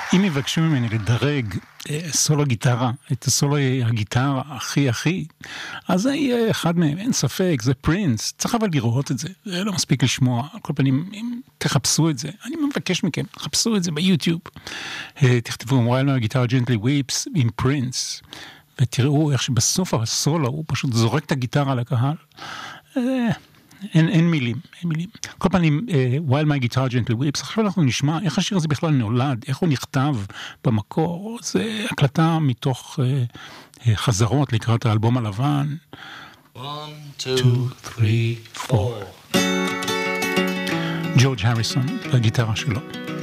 אם יבקשו ממני לדרג סולו גיטרה, את הסולו הגיטרה הכי, אז זה יהיה אחד מהם, אין ספק, זה פרינס, צריך אבל לראות את זה, זה לא מספיק לשמוע, על כל פנים, אם תחפשו את זה, אני מבקש מכם, תחפשו את זה ביוטיוב, תכתבו, While My Guitar Gently Weeps עם פרינס, ותראו איך שבסוף הסולו הוא פשוט זורק את הגיטרה לקהל, אין מילים. כל פעמים, While My Guitar Gently Weeps, עכשיו אנחנו נשמע איך השיר הזה בכלל נולד, איך הוא נכתב במקור, זה הקלטה מתוך חזרות לקראת האלבום הלבן. 1, 2, 3, 4 ג'ורג' הריסון, הגיטרה שלו.